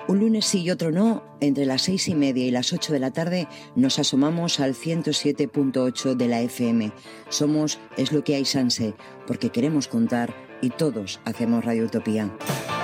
Un lunes sí y otro no, entre las 6:30 y las 8 de la tarde nos asomamos al 107.8 de la FM. Somos Es lo que hay Sanse, porque queremos contar y todos hacemos Radio Utopía.